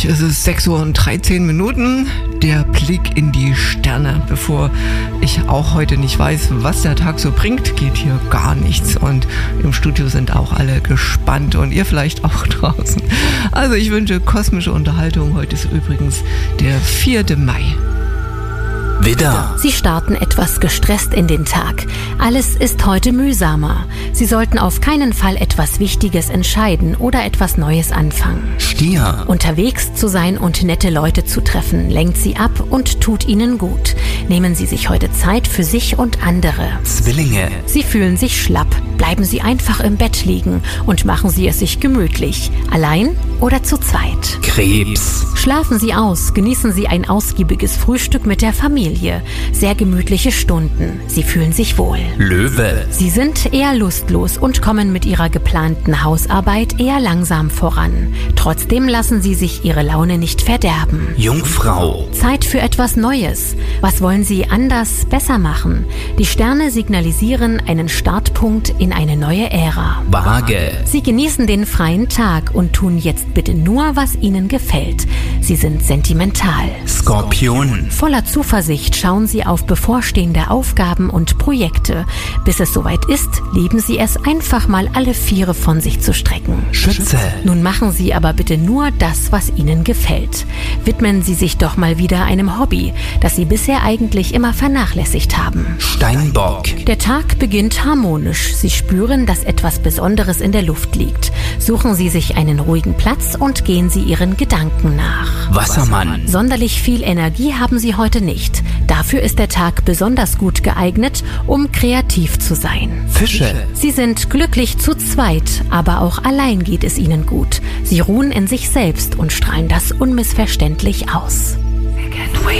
richtig. Es ist 6:13 Uhr. Der Blick in die Sterne. Bevor ich auch heute nicht weiß, was der Tag so bringt, geht hier gar nichts. Und im Studio sind auch alle gespannt und ihr vielleicht auch draußen. Also ich wünsche kosmische Unterhaltung. Heute ist übrigens der 4. Mai. Widder. Sie starten etwas gestresst in den Tag. Alles ist heute mühsamer. Sie sollten auf keinen Fall etwas Wichtiges entscheiden oder etwas Neues anfangen. Stier. Unterwegs zu sein und nette Leute zu treffen, lenkt Sie ab und tut Ihnen gut. Nehmen Sie sich heute Zeit für sich und andere. Zwillinge. Sie fühlen sich schlapp. Bleiben Sie einfach im Bett liegen und machen Sie es sich gemütlich. Allein oder zu zweit. Krebs. Schlafen Sie aus, genießen Sie ein ausgiebiges Frühstück mit der Familie. Sehr gemütliche Stunden. Sie fühlen sich wohl. Löwe. Sie sind eher lustlos und kommen mit Ihrer geplanten Hausarbeit eher langsam voran. Trotzdem lassen Sie sich Ihre Laune nicht verderben. Jungfrau. Zeit für etwas Neues. Was wollen Sie anders, besser machen? Die Sterne signalisieren einen Startpunkt in eine neue Ära. Waage. Sie genießen den freien Tag und tun jetzt bitte nur, was Ihnen gefällt. Sie sind sentimental. Skorpion. Voller Zuversicht schauen Sie auf bevorstehende Aufgaben und Projekte. Bis es soweit ist, lieben Sie es, einfach mal alle Viere von sich zu strecken. Schütze. Nun machen Sie aber bitte nur das, was Ihnen gefällt. Widmen Sie sich doch mal wieder einem Hobby, das Sie bisher eigentlich immer vernachlässigt haben. Steinbock. Der Tag beginnt harmonisch. Sie spüren, dass etwas Besonderes in der Luft liegt. Suchen Sie sich einen ruhigen Platz und gehen Sie Ihren Gedanken nach. Wassermann. Sonderlich viel Energie haben Sie heute nicht. Dafür ist der Tag besonders gut geeignet, um kreativ zu sein. Fische. Sie sind glücklich zu zweit, aber auch allein geht es Ihnen gut. Sie ruhen in sich selbst und strahlen das unmissverständlich aus.